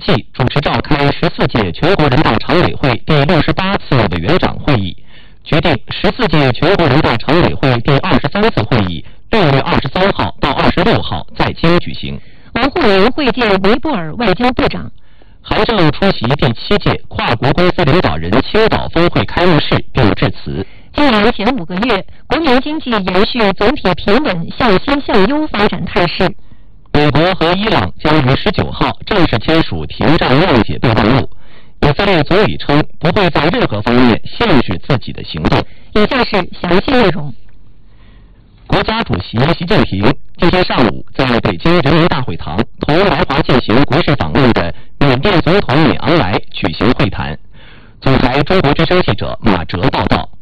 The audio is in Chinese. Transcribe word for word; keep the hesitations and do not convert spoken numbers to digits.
际主持召开十四届全国人大常委会第六十八次委员长会议，决定十四届全国人大常委会第二十三次会议六月二十三号到二十六号在京举行。 王沪宁会见维泊尔外交部长。 韩正出席第七届跨国公司领导人青岛峰会开幕式并致辞。 今年前五个月，国民经济延续总体平稳向西向优发展态势。 美国和伊朗将于十九号正式签署停战谅解备忘录。以色列总理称不会在任何方面限制自己的行动。 以下是详细内容。 国家主席习近平今天上午在北京人民大会堂同来华进行国事访问的缅甸总统敏昂莱举行会谈。总台中国之声记者马哲报道。